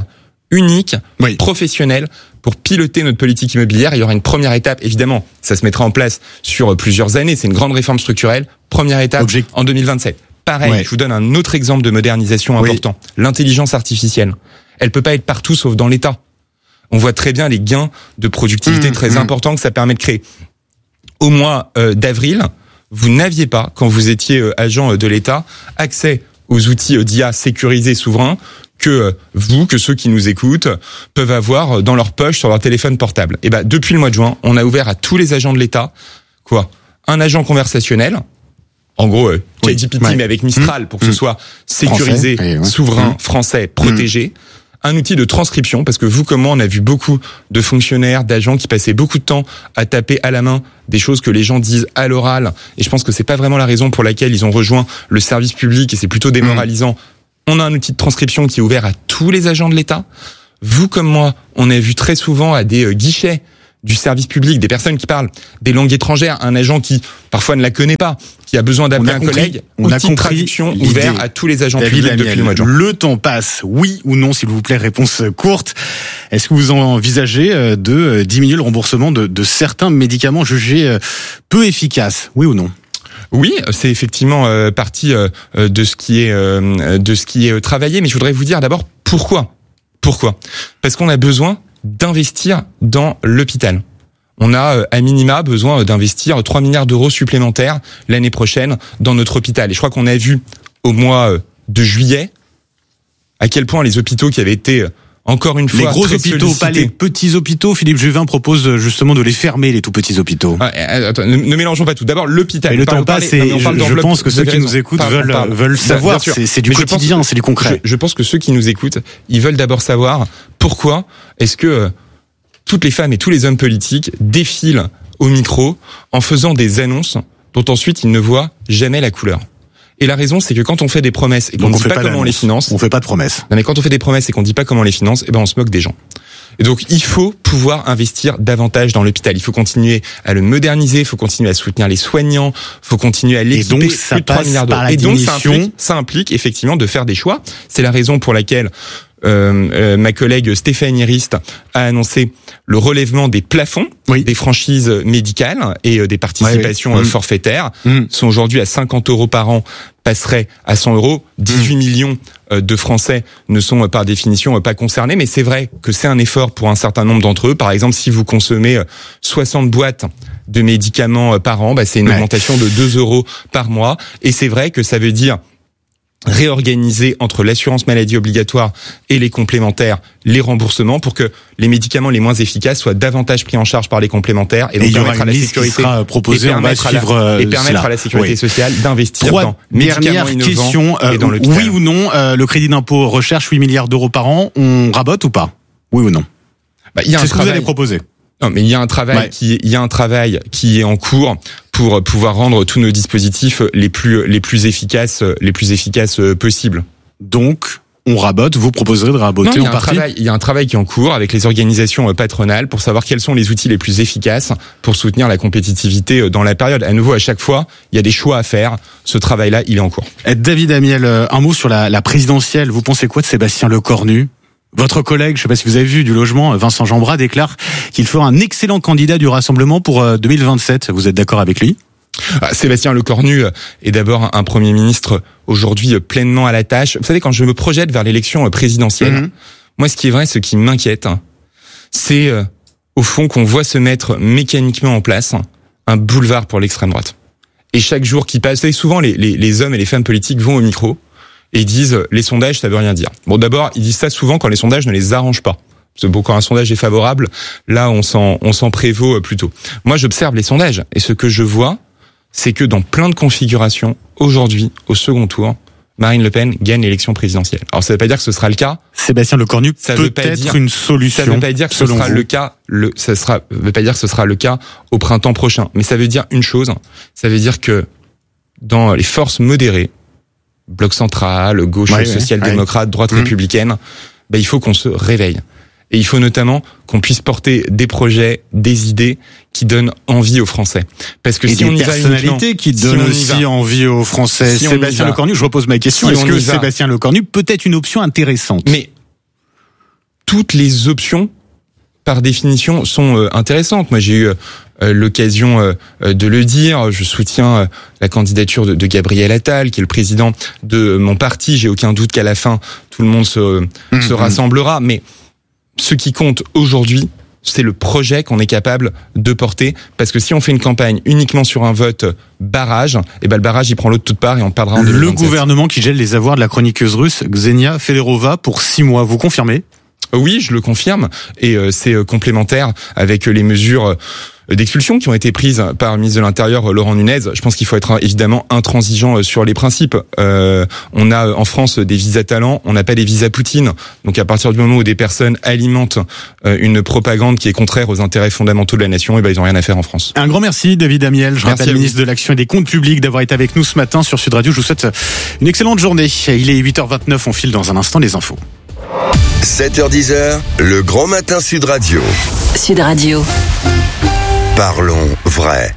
unique, oui. professionnel, pour piloter notre politique immobilière. Il y aura une première étape, évidemment, ça se mettra en place sur plusieurs années, c'est une grande réforme structurelle. Première étape Object... en deux mille vingt-sept. Pareil, ouais. je vous donne un autre exemple de modernisation oui. important. L'intelligence artificielle. Elle peut pas être partout sauf dans l'État. On voit très bien les gains de productivité mmh, très mmh. importants que ça permet de créer. Au mois euh, d'avril, vous n'aviez pas, quand vous étiez euh, agent euh, de l'État, accès aux outils euh, d'I A sécurisés souverains que euh, vous, que ceux qui nous écoutent, peuvent avoir dans leur poche sur leur téléphone portable. Et ben, depuis le mois de juin, on a ouvert à tous les agents de l'État, quoi, un agent conversationnel, en gros, euh, oui, K G P T, ouais. mais avec Mistral, mmh, pour que mmh. ce soit sécurisé, français, ouais. souverain, mmh. français, protégé. Mmh. Un outil de transcription, parce que vous comme moi, on a vu beaucoup de fonctionnaires, d'agents qui passaient beaucoup de temps à taper à la main des choses que les gens disent à l'oral. Et je pense que c'est pas vraiment la raison pour laquelle ils ont rejoint le service public et c'est plutôt démoralisant. Mmh. On a un outil de transcription qui est ouvert à tous les agents de l'État. Vous comme moi, on a vu très souvent à des guichets du service public, des personnes qui parlent des langues étrangères, un agent qui parfois ne la connaît pas, qui a besoin d'appeler un compris, collègue, on a outil de traduction ouvert à tous les agents David publics Amiel, depuis le mois de juin. Le temps passe, oui ou non, s'il vous plaît, réponse courte. Est-ce que vous envisagez de diminuer le remboursement de, de certains médicaments jugés peu efficaces, oui ou non ? Oui, c'est effectivement euh, partie euh, de ce qui est euh, de ce qui est travaillé, mais je voudrais vous dire d'abord pourquoi. Pourquoi ? Parce qu'on a besoin d'investir dans l'hôpital. On a à minima besoin d'investir trois milliards d'euros supplémentaires l'année prochaine dans notre hôpital. Et je crois qu'on a vu au mois de juillet à quel point les hôpitaux qui avaient été encore une fois les gros hôpitaux, pas les petits hôpitaux. Philippe Juvin propose justement de les fermer, les tout petits hôpitaux. Ah, attends, ne, ne mélangeons pas tout. D'abord l'hôpital. Et le temps passe et je, je pense que ceux qui nous écoutent parle, veulent parle. veulent savoir. C'est, c'est du Mais quotidien, c'est du concret. Je, je pense que ceux qui nous écoutent, ils veulent d'abord savoir pourquoi est-ce que euh, toutes les femmes et tous les hommes politiques défilent au micro en faisant des annonces dont ensuite ils ne voient jamais la couleur. Et la raison, c'est que quand on fait des promesses et qu'on ne dit pas, pas comment on les finance, on fait pas de promesses. Non, mais quand on fait des promesses et qu'on ne dit pas comment on les finance, eh ben on se moque des gens. Et donc il faut pouvoir investir davantage dans l'hôpital. Il faut continuer à le moderniser, il faut continuer à soutenir les soignants, il faut continuer à l'équiper. Et donc ça passe par la Et donc diminution. ça implique, ça implique effectivement de faire des choix. C'est la raison pour laquelle Euh, euh, ma collègue Stéphanie Rist a annoncé le relèvement des plafonds oui. des franchises médicales et euh, des participations oui, oui. forfaitaires mmh. sont aujourd'hui à cinquante euros par an, passeraient à cent euros. dix-huit mmh. millions euh, de Français ne sont euh, par définition euh, pas concernés, mais c'est vrai que c'est un effort pour un certain nombre d'entre eux. Par exemple, si vous consommez euh, soixante boîtes de médicaments euh, par an, bah, c'est une ouais. augmentation de deux euros par mois. Et c'est vrai que ça veut dire réorganiser entre l'assurance maladie obligatoire et les complémentaires les remboursements pour que les médicaments les moins efficaces soient davantage pris en charge par les complémentaires et donc et permettre à la sécurité proposée, et permettre, on va suivre à, la, et permettre à la sécurité oui. sociale d'investir Trois dans médicaments innovants question, euh, et dans l'hôpital. Oui ou non, euh, le crédit d'impôt recherche huit milliards d'euros par an, on rabote ou pas ? Oui ou non ? Bah, il y a C'est un ce travail. que vous allez proposer. Non, mais il y a un travail ouais. qui, il y a un travail qui est en cours pour pouvoir rendre tous nos dispositifs les plus, les plus efficaces, les plus efficaces possibles. Donc, on rabote, vous proposerez de raboter non, en partie. Travail, il y a un travail qui est en cours avec les organisations patronales pour savoir quels sont les outils les plus efficaces pour soutenir la compétitivité dans la période. À nouveau, à chaque fois, il y a des choix à faire. Ce travail-là, il est en cours. David Amiel, un mot sur la, la présidentielle. Vous pensez quoi de Sébastien Lecornu ? Votre collègue, je ne sais pas si vous avez vu, du logement, Vincent Jeanbrun, déclare qu'il fera un excellent candidat du Rassemblement pour deux mille vingt-sept. Vous êtes d'accord avec lui ? Ah, Sébastien Lecornu est d'abord un Premier ministre aujourd'hui pleinement à la tâche. Vous savez, quand je me projette vers l'élection présidentielle, mmh. moi ce qui est vrai, ce qui m'inquiète, c'est euh, au fond qu'on voit se mettre mécaniquement en place un boulevard pour l'extrême droite. Et chaque jour qui passe, vous savez, souvent les, les, les hommes et les femmes politiques vont au micro et ils disent les sondages, ça veut rien dire. Bon, d'abord, ils disent ça souvent quand les sondages ne les arrangent pas. Parce que quand un sondage est favorable, là on s'en, on s'en prévaut plutôt. Moi j'observe les sondages et ce que je vois, c'est que dans plein de configurations, aujourd'hui, au second tour, Marine Le Pen gagne l'élection présidentielle. Alors ça ne veut pas dire que ce sera le cas. Sébastien Lecornu peut être dire, une solution. Ça ne veut pas dire que ce sera vous. le cas. Le, ça sera, veut pas dire que ce sera le cas au printemps prochain. Mais ça veut dire une chose. Ça veut dire que dans les forces modérées, bloc central, gauche ouais, social-démocrate, ouais. droite mmh. républicaine, bah, il faut qu'on se réveille. Et il faut notamment qu'on puisse porter des projets, des idées qui donnent envie aux Français. Parce que et si des on y va personnalités qui donnent si aussi envie aux Français. Si Sébastien Lecornu, je repose ma question. Si Est-ce que Sébastien Lecornu peut être une option intéressante ? Mais toutes les options, par définition, sont euh, intéressantes. Moi, j'ai eu euh, l'occasion euh, de le dire. Je soutiens euh, la candidature de, de Gabriel Attal, qui est le président de mon parti. J'ai aucun doute qu'à la fin, tout le monde se, mmh, se rassemblera. Mais ce qui compte aujourd'hui, c'est le projet qu'on est capable de porter. Parce que si on fait une campagne uniquement sur un vote barrage, et ben le barrage, il prend l'eau de toutes parts et on perdra en deux mille vingt-sept. Le gouvernement qui gèle les avoirs de la chroniqueuse russe Ksenia Federova pour six mois. Vous confirmez ? Oui, je le confirme, et euh, c'est euh, complémentaire avec euh, les mesures euh, d'expulsion qui ont été prises par le ministre de l'Intérieur, euh, Laurent Nunez. Je pense qu'il faut être euh, évidemment intransigeant euh, sur les principes. Euh, on a euh, en France des visas talents, on n'a pas des visas Poutine. Donc à partir du moment où des personnes alimentent euh, une propagande qui est contraire aux intérêts fondamentaux de la nation, et ben ils ont rien à faire en France. Un grand merci David Amiel, je rappelle ministre de l'Action et des Comptes Publics, d'avoir été avec nous ce matin sur Sud Radio. Je vous souhaite une excellente journée. Il est huit heures vingt-neuf, on file dans un instant les infos. sept heures dix, le grand matin Sud Radio. Sud Radio. Parlons vrai.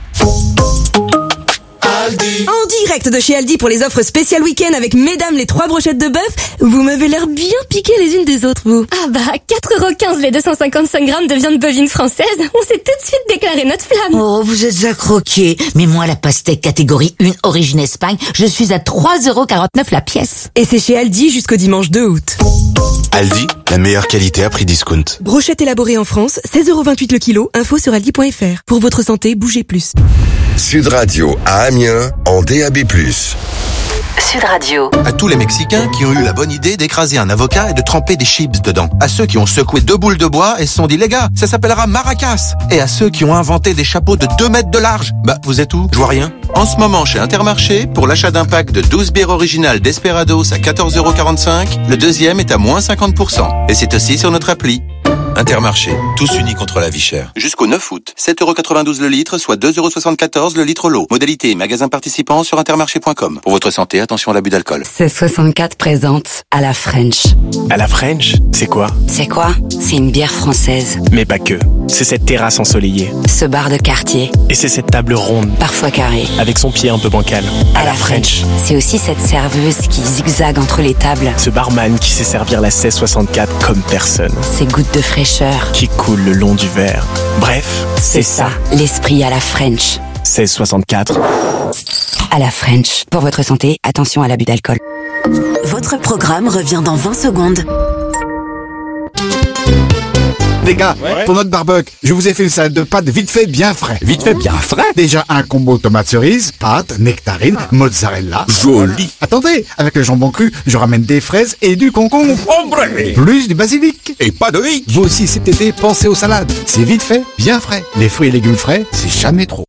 En direct de chez Aldi pour les offres spéciales week-end avec mesdames les trois brochettes de bœuf. Vous m'avez l'air bien piquées les unes des autres, vous. Ah bah, quatre euros quinze les deux cent cinquante-cinq grammes de viande bovine française. On s'est tout de suite déclaré notre flamme. Oh, vous êtes à croquer. Mais moi, la pastèque catégorie un origine Espagne, je suis à trois euros quarante-neuf la pièce. Et c'est chez Aldi jusqu'au dimanche deux août. Aldi, la meilleure qualité à prix discount. Brochette élaborée en France, seize euros vingt-huit le kilo. Info sur aldi point f r. Pour votre santé, bougez plus. Sud Radio à Amiens en D A B plus. Sud Radio. À tous les Mexicains qui ont eu la bonne idée d'écraser un avocat et de tremper des chips dedans. À ceux qui ont secoué deux boules de bois et se sont dit, les gars, ça s'appellera maracas. Et à ceux qui ont inventé des chapeaux de deux mètres de large. Bah, vous êtes où? Je vois rien. En ce moment, chez Intermarché, pour l'achat d'un pack de douze bières originales Desperados à quatorze euros quarante-cinq, le deuxième est à moins cinquante pour cent. Et c'est aussi sur notre appli. Intermarché, tous unis contre la vie chère. Jusqu'au neuf août, sept euros quatre-vingt-douze le litre, soit deux euros soixante-quatorze le litre l'eau. Modalité magasin participant sur intermarché point com. Pour votre santé, attention à l'abus d'alcool. seize soixante-quatre présente à la French. À la French, c'est quoi? C'est quoi? C'est une bière française. Mais pas que. C'est cette terrasse ensoleillée. Ce bar de quartier. Et c'est cette table ronde. Parfois carrée. Avec son pied un peu bancal. À, à la French. French. C'est aussi cette serveuse qui zigzague entre les tables. Ce barman qui sait servir la seize soixante-quatre comme personne. Ces gouttes de fraîcheur qui coulent le long du verre. Bref, c'est, c'est ça. ça. L'esprit à la French. seize soixante-quatre. À la French. Pour votre santé, attention à l'abus d'alcool. Votre programme revient dans vingt secondes. Les gars, ouais. Pour notre barbecue, je vous ai fait une salade de pâtes vite fait bien frais. Vite fait bien frais? Déjà un combo tomate cerise, pâtes, nectarine, mozzarella. Joli. Attendez, avec le jambon cru, je ramène des fraises et du concombre. Hombre. Plus du basilic. Et pas de hic. Vous aussi cet été, pensez aux salades. C'est vite fait, bien frais. Les fruits et légumes frais, c'est jamais trop.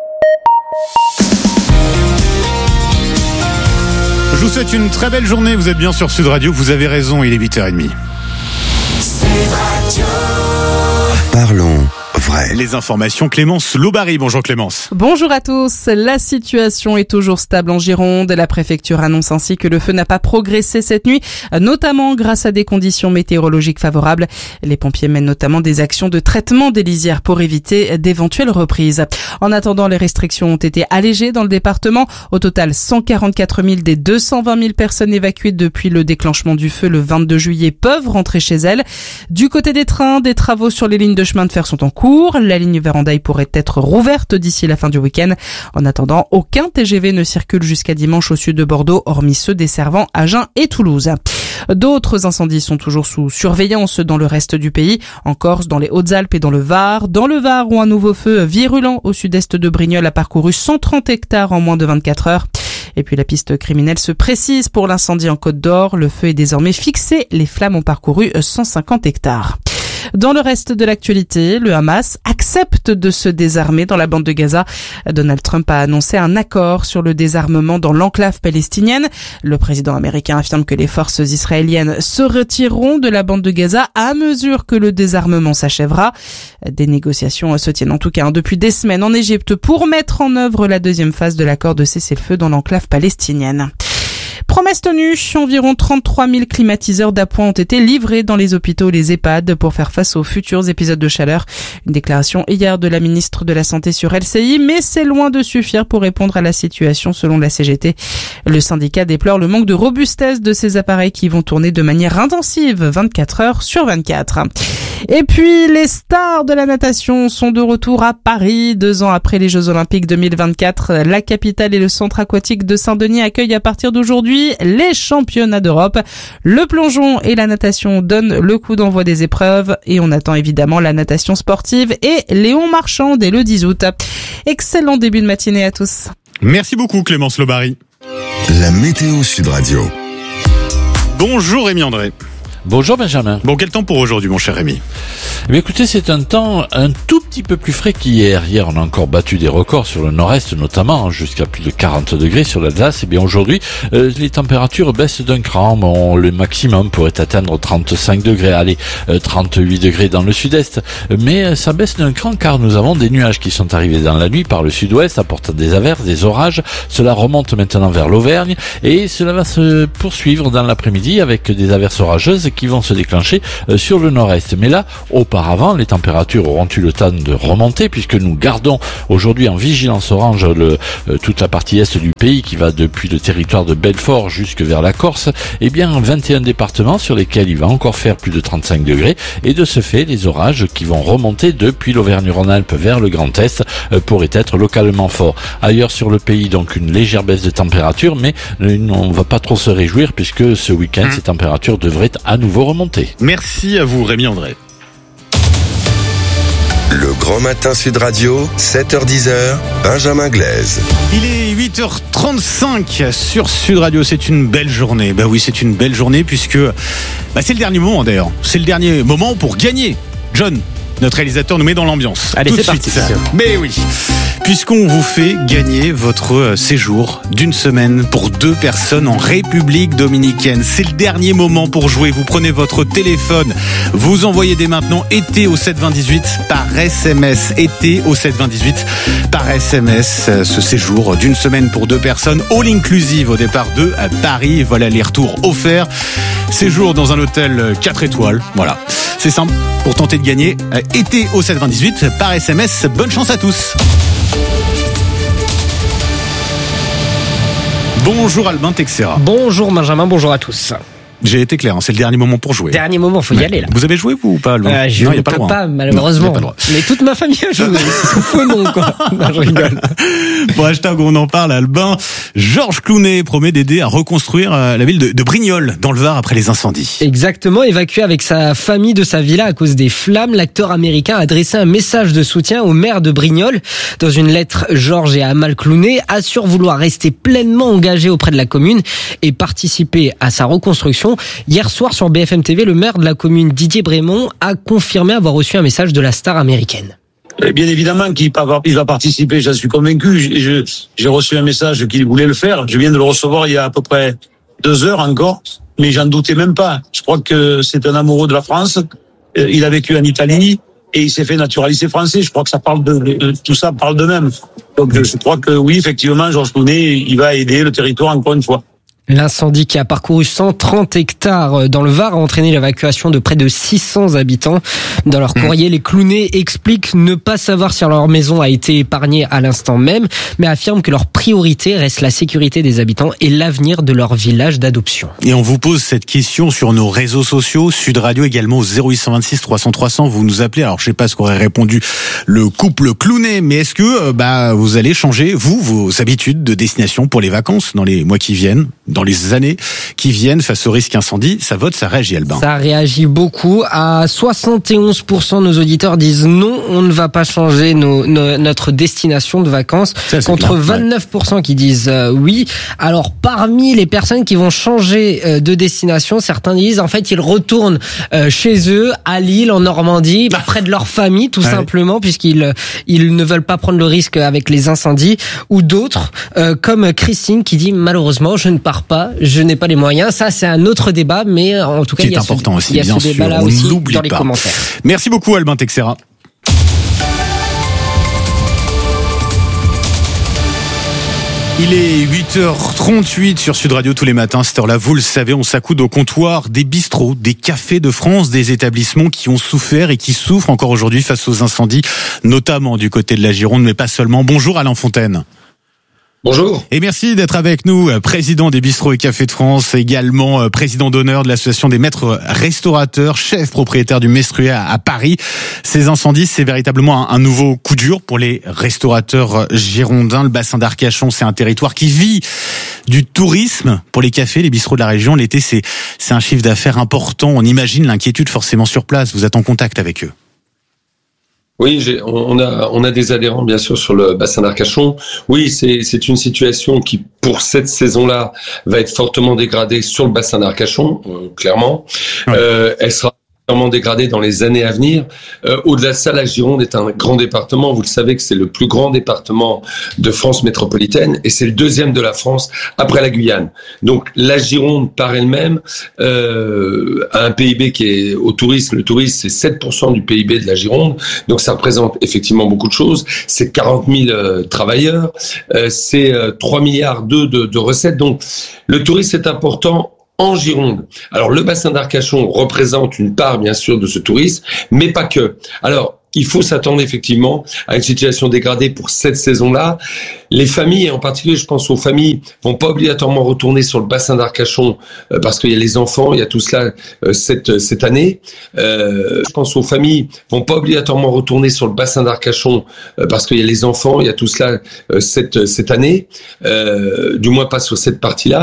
Je vous souhaite une très belle journée, vous êtes bien sur Sud Radio, vous avez raison, il est huit heures trente. Sud Radio. Parlons vrai. Les informations, Clémence Lobary. Bonjour Clémence. Bonjour à tous. La situation est toujours stable en Gironde. La préfecture annonce ainsi que le feu n'a pas progressé cette nuit, notamment grâce à des conditions météorologiques favorables. Les pompiers mènent notamment des actions de traitement des lisières pour éviter d'éventuelles reprises. En attendant, les restrictions ont été allégées dans le département. Au total, cent quarante-quatre mille des deux cent vingt mille personnes évacuées depuis le déclenchement du feu le vingt-deux juillet peuvent rentrer chez elles. Du côté des trains, des travaux sur les lignes de chemin de fer sont en cours. La ligne vers Hendaye pourrait être rouverte d'ici la fin du week-end. En attendant, aucun T G V ne circule jusqu'à dimanche au sud de Bordeaux, hormis ceux desservant Agen et Toulouse. D'autres incendies sont toujours sous surveillance dans le reste du pays. En Corse, dans les Hautes-Alpes et dans le Var. Dans le Var, où un nouveau feu virulent au sud-est de Brignoles a parcouru cent trente hectares en moins de vingt-quatre heures. Et puis la piste criminelle se précise pour l'incendie en Côte d'Or. Le feu est désormais fixé. Les flammes ont parcouru cent cinquante hectares. Dans le reste de l'actualité, le Hamas accepte de se désarmer dans la bande de Gaza. Donald Trump a annoncé un accord sur le désarmement dans l'enclave palestinienne. Le président américain affirme que les forces israéliennes se retireront de la bande de Gaza à mesure que le désarmement s'achèvera. Des négociations se tiennent en tout cas depuis des semaines en Égypte pour mettre en œuvre la deuxième phase de l'accord de cessez-le-feu dans l'enclave palestinienne. Promesse tenue, environ trente-trois mille climatiseurs d'appoint ont été livrés dans les hôpitaux et les EHPAD pour faire face aux futurs épisodes de chaleur. Une déclaration hier de la ministre de la Santé sur L C I, mais c'est loin de suffire pour répondre à la situation selon la C G T. Le syndicat déplore le manque de robustesse de ces appareils qui vont tourner de manière intensive vingt-quatre heures sur vingt-quatre. Et puis, les stars de la natation sont de retour à Paris. Deux ans après les Jeux Olympiques deux mille vingt-quatre, la capitale et le centre aquatique de Saint-Denis accueillent à partir d'aujourd'hui les championnats d'Europe. Le plongeon et la natation donnent le coup d'envoi des épreuves et on attend évidemment la natation sportive et Léon Marchand dès le dix août. Excellent début de matinée à tous. Merci beaucoup Clémence Lobary. La météo Sud Radio. Bonjour Rémi André. Bonjour Benjamin. Bon, quel temps pour aujourd'hui, mon cher Rémi? Eh bien, écoutez, c'est un temps un tout petit peu plus frais qu'hier. Hier, on a encore battu des records sur le nord-est, notamment, hein, jusqu'à plus de quarante degrés sur l'Alsace. Eh bien, aujourd'hui, euh, les températures baissent d'un cran. Bon, le maximum pourrait atteindre trente-cinq degrés. Allez, euh, trente-huit degrés dans le sud-est. Mais euh, ça baisse d'un cran car nous avons des nuages qui sont arrivés dans la nuit par le sud-ouest, apportant des averses, des orages. Cela remonte maintenant vers l'Auvergne et cela va se poursuivre dans l'après-midi avec des averses orageuses qui vont se déclencher euh, sur le nord-est. Mais là, auparavant, les températures auront eu le temps de remonter puisque nous gardons aujourd'hui en vigilance orange le, euh, toute la partie est du pays qui va depuis le territoire de Belfort jusque vers la Corse. Eh bien, vingt et un départements sur lesquels il va encore faire plus de trente-cinq degrés et de ce fait, les orages qui vont remonter depuis l'Auvergne-Rhône-Alpes vers le Grand Est euh, pourraient être localement forts. Ailleurs sur le pays, donc une légère baisse de température, mais euh, on ne va pas trop se réjouir puisque ce week-end, mmh. ces températures devraient à nouveau remonter. Merci à vous Rémi André. Le Grand Matin Sud Radio, sept heures dix, Benjamin Glaise. Il est huit heures trente-cinq sur Sud Radio, c'est une belle journée. Bah oui, c'est une belle journée puisque bah c'est le dernier moment d'ailleurs. C'est le dernier moment pour gagner. John, notre réalisateur, nous met dans l'ambiance. Allez, tout c'est de parti. suite. Mais oui, puisqu'on vous fait gagner votre séjour d'une semaine pour deux personnes en République Dominicaine. C'est le dernier moment pour jouer. Vous prenez votre téléphone, vous envoyez dès maintenant été au sept vingt dix-huit par S M S. Été au sept vingt dix-huit par S M S. Ce séjour d'une semaine pour deux personnes, all inclusive au départ de Paris. Voilà les retours offerts. Séjour dans un hôtel quatre étoiles. Voilà. C'est simple pour tenter de gagner. Été au sept vingt dix-huit par S M S. Bonne chance à tous. Bonjour Albin Texera. Bonjour Benjamin, bonjour à tous. J'ai été clair, hein, c'est le dernier moment pour jouer. Dernier moment, faut y ouais. aller là. Vous avez joué vous ou pas Albin? euh, Je non, ne y a pas peux le droit, pas, hein. malheureusement. Non, pas le droit. Mais toute ma famille a joué. Faux non quoi. Non, je rigole. Bon, hashtag on en parle, Albin. Georges Clooney promet d'aider à reconstruire la ville de, de Brignoles, dans le Var, après les incendies. Exactement, évacué avec sa famille de sa villa à cause des flammes, l'acteur américain a adressé un message de soutien au maire de Brignoles. Dans une lettre, Georges et Amal Clooney assurent vouloir rester pleinement engagés auprès de la commune et participer à sa reconstruction. Hier soir, sur B F M T V, le maire de la commune, Didier Brémond, a confirmé avoir reçu un message de la star américaine. Bien évidemment qu'il va participer, j'en suis convaincu. Je, j'ai reçu un message qu'il voulait le faire. Je viens de le recevoir il y a à peu près deux heures encore, mais j'en doutais même pas. Je crois que c'est un amoureux de la France. Il a vécu en Italie et il s'est fait naturaliser français. Je crois que ça parle de, de tout ça parle de même. Donc je crois que oui, effectivement, Georges Clooney, il va aider le territoire encore une fois. L'incendie qui a parcouru cent trente hectares dans le Var a entraîné l'évacuation de près de six cents habitants. Dans leur courrier, les Clooney expliquent ne pas savoir si leur maison a été épargnée à l'instant même, mais affirment que leur priorité reste la sécurité des habitants et l'avenir de leur village d'adoption. Et on vous pose cette question sur nos réseaux sociaux, Sud Radio également au zéro huit cent vingt-six trois cents trois cents, vous nous appelez. Alors je sais pas ce qu'aurait répondu le couple Clooney, mais est-ce que bah vous allez changer, vous, vos habitudes de destination pour les vacances dans les mois qui viennent, dans les années qui viennent face au risque incendie? Ça vote, ça réagit, Albin. Ça réagit beaucoup. À soixante et onze pour cent, nos auditeurs disent non, on ne va pas changer nos, nos, notre destination de vacances. Ça, contre clair, vingt-neuf pour cent ouais. qui disent euh, oui. Alors, parmi les personnes qui vont changer euh, de destination, certains disent en fait ils retournent euh, chez eux, à Lille, en Normandie, ah. près de leur famille, tout ouais. simplement, puisqu'ils ils ne veulent pas prendre le risque avec les incendies. Ou d'autres, euh, comme Christine, qui dit malheureusement, je ne pars pas, je n'ai pas les moyens. Ça, c'est un autre débat, mais en tout cas, c'est il y a important ce, aussi, il y a bien ce sûr. débat-là On aussi n'oublie dans les pas. commentaires. Merci beaucoup, Albin Texera. Il est huit heures trente-huit sur Sud Radio tous les matins. Cette heure-là, vous le savez, on s'accoude au comptoir des bistrots, des cafés de France, des établissements qui ont souffert et qui souffrent encore aujourd'hui face aux incendies, notamment du côté de la Gironde, mais pas seulement. Bonjour Alain Fontaine. Bonjour. Et merci d'être avec nous, président des Bistrots et Cafés de France, également président d'honneur de l'association des maîtres restaurateurs, chef propriétaire du Mestruet à Paris. Ces incendies, c'est véritablement un nouveau coup dur pour les restaurateurs girondins. Le bassin d'Arcachon, c'est un territoire qui vit du tourisme pour les cafés, les bistrots de la région. L'été, c'est, c'est un chiffre d'affaires important. On imagine l'inquiétude forcément sur place. Vous êtes en contact avec eux. Oui, j'ai, on a on a des adhérents bien sûr sur le bassin d'Arcachon. Oui, c'est c'est une situation qui pour cette saison-là va être fortement dégradée sur le bassin d'Arcachon, euh, clairement. Ouais. Euh, elle sera clairement dégradée dans les années à venir. Euh, au-delà de ça, la Gironde est un grand département. Vous le savez que c'est le plus grand département de France métropolitaine et c'est le deuxième de la France après la Guyane. Donc la Gironde par elle-même euh, a un P I B qui est au tourisme. Le tourisme, c'est sept pour cent du P I B de la Gironde. Donc ça représente effectivement beaucoup de choses. C'est quarante mille euh, travailleurs. Euh, c'est euh, trois milliards de, de, de recettes. Donc le tourisme est important en Gironde. Alors le bassin d'Arcachon représente une part bien sûr de ce tourisme, mais pas que. Alors il faut s'attendre effectivement à une situation dégradée pour cette saison-là. Les familles, et en particulier je pense aux familles, vont pas obligatoirement retourner sur le bassin d'Arcachon euh, parce qu'il y a les enfants, il y a tout cela euh, cette cette année. Euh, je pense aux familles, vont pas obligatoirement retourner sur le bassin d'Arcachon euh, parce qu'il y a les enfants, il y a tout cela euh, cette cette année. Euh, du moins pas sur cette partie-là.